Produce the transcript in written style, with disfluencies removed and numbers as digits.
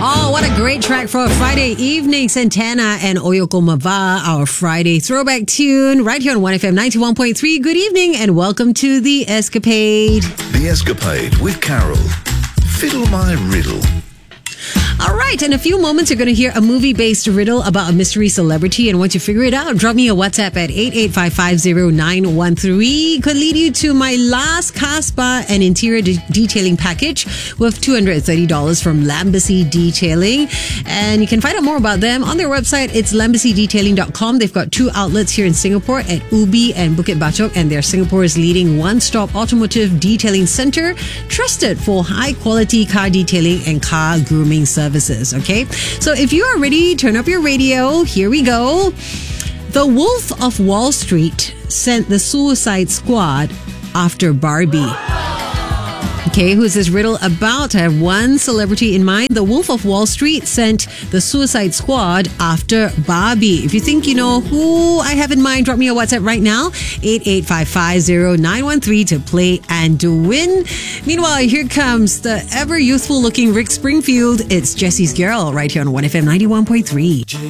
Oh, what a great track for a Friday evening. Santana and Oyoko Mava, our Friday throwback tune right here on 1FM 91.3. Good evening and welcome to The Escapade. The Escapade with Carol. Fiddle my riddle. All right, in a few moments, you're going to hear a movie-based riddle about a mystery celebrity. And once you figure it out, drop me a WhatsApp at 88550 Could lead you to my last car spa and interior detailing package with $230 from Lambacy Detailing. And you can find out more about them on their website. It's lambacydetailing.com. They've got 2 outlets here in Singapore at Ubi and Bukit Batok. And they're Singapore's leading one-stop automotive detailing center, trusted for high-quality car detailing and car grooming services. Okay, so if you are ready, turn up your radio. Here we go. The Wolf of Wall Street sent the Suicide Squad after Barbie. Okay, who's this riddle about? I have one celebrity in mind. The Wolf of Wall Street sent the Suicide Squad after Barbie. If you think you know who I have in mind, drop me a WhatsApp right now, 88550 to play and to win. Meanwhile, here comes the ever youthful looking Rick Springfield. It's Jesse's Girl right here on 1FM 91.3.